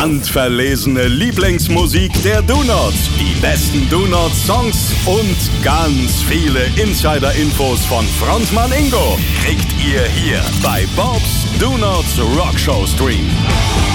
handverlesene Lieblingsmusik der Donuts, die besten Donuts-Songs und ganz viele Insider-Infos von Frontmann Ingo kriegt ihr hier bei Bobs Donuts Rockshow Stream.